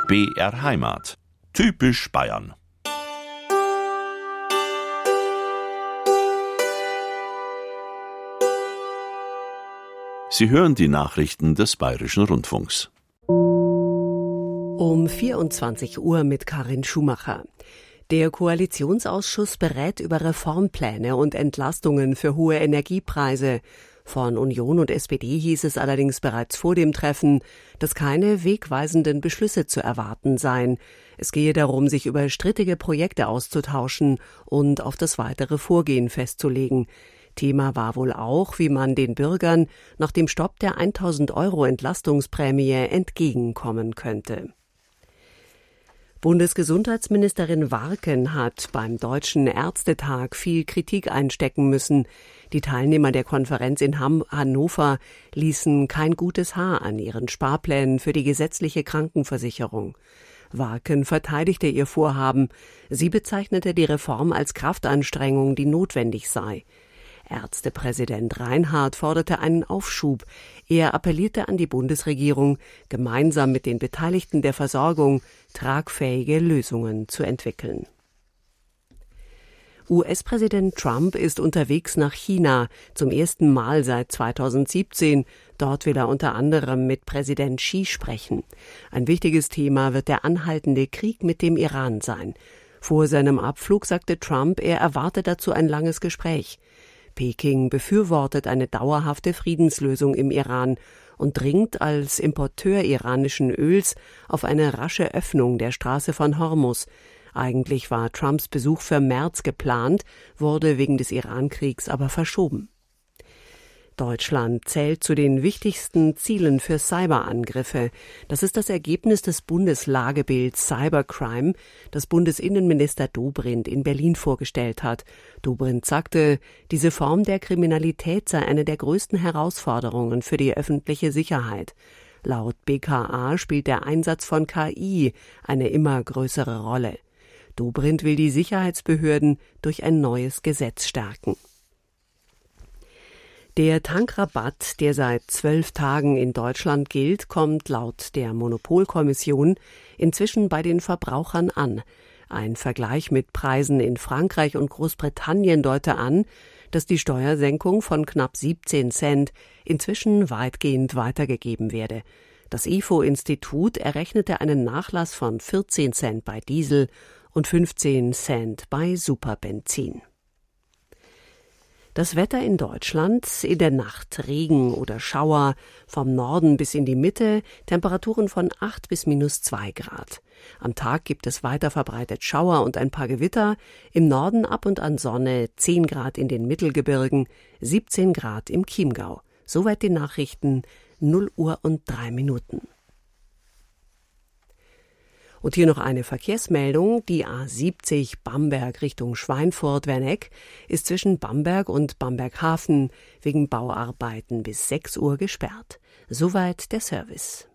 BR Heimat. Typisch Bayern. Sie hören die Nachrichten des Bayerischen Rundfunks. Um 24 Uhr mit Karin Schumacher. Der Koalitionsausschuss berät über Reformpläne und Entlastungen für hohe Energiepreise. Von Union und SPD hieß es allerdings bereits vor dem Treffen, dass keine wegweisenden Beschlüsse zu erwarten seien. Es gehe darum, sich über strittige Projekte auszutauschen und auf das weitere Vorgehen festzulegen. Thema war wohl auch, wie man den Bürgern nach dem Stopp der 1.000 € Entlastungsprämie entgegenkommen könnte. Bundesgesundheitsministerin Warken hat beim Deutschen Ärztetag viel Kritik einstecken müssen. Die Teilnehmer der Konferenz in Hannover ließen kein gutes Haar an ihren Sparplänen für die gesetzliche Krankenversicherung. Warken verteidigte ihr Vorhaben. Sie bezeichnete die Reform als Kraftanstrengung, die notwendig sei. Ärztepräsident Reinhardt forderte einen Aufschub. Er appellierte an die Bundesregierung, gemeinsam mit den Beteiligten der Versorgung tragfähige Lösungen zu entwickeln. US-Präsident Trump ist unterwegs nach China, zum ersten Mal seit 2017. Dort will er unter anderem mit Präsident Xi sprechen. Ein wichtiges Thema wird der anhaltende Krieg mit dem Iran sein. Vor seinem Abflug sagte Trump, er erwarte dazu ein langes Gespräch. Peking befürwortet eine dauerhafte Friedenslösung im Iran und dringt als Importeur iranischen Öls auf eine rasche Öffnung der Straße von Hormuz. Eigentlich war Trumps Besuch für März geplant, wurde wegen des Irankriegs aber verschoben. Deutschland zählt zu den wichtigsten Zielen für Cyberangriffe. Das ist das Ergebnis des Bundeslagebilds Cybercrime, das Bundesinnenminister Dobrindt in Berlin vorgestellt hat. Dobrindt sagte, diese Form der Kriminalität sei eine der größten Herausforderungen für die öffentliche Sicherheit. Laut BKA spielt der Einsatz von KI eine immer größere Rolle. Dobrindt will die Sicherheitsbehörden durch ein neues Gesetz stärken. Der Tankrabatt, der seit 12 Tagen in Deutschland gilt, kommt laut der Monopolkommission inzwischen bei den Verbrauchern an. Ein Vergleich mit Preisen in Frankreich und Großbritannien deute an, dass die Steuersenkung von knapp 17 Cent inzwischen weitgehend weitergegeben werde. Das IFO-Institut errechnete einen Nachlass von 14 Cent bei Diesel und 15 Cent bei Superbenzin. Das Wetter in Deutschland, in der Nacht Regen oder Schauer, vom Norden bis in die Mitte, Temperaturen von 8 bis -2 Grad. Am Tag gibt es weiter verbreitet Schauer und ein paar Gewitter, im Norden ab und an Sonne, 10 Grad in den Mittelgebirgen, 17 Grad im Chiemgau. Soweit die Nachrichten, 0:03. Und hier noch eine Verkehrsmeldung. Die A70 Bamberg Richtung Schweinfurt-Werneck ist zwischen Bamberg und Bamberghafen wegen Bauarbeiten bis 6 Uhr gesperrt. Soweit der Service.